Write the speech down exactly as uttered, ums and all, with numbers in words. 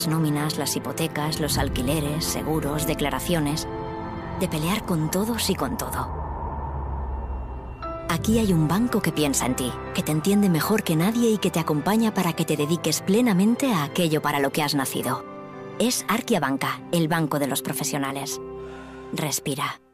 nóminas, las hipotecas, los alquileres, seguros, declaraciones, de pelear con todos y con todo. Aquí hay un banco que piensa en ti, que te entiende mejor que nadie y que te acompaña para que te dediques plenamente a aquello para lo que has nacido. Es Arkia Banca, el banco de los profesionales. Respira.